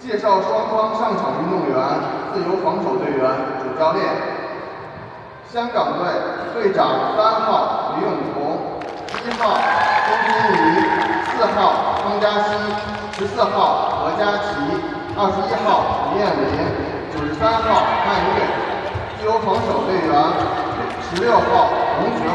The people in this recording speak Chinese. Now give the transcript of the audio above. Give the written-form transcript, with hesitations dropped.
介绍双方上场运动员：自由防守队员主教练，香港队队长3号李永彤，1号钟欣怡，4号汤嘉熙，14号何佳琪，21号李艳玲，93号曼月。自由防守队员16号洪璇。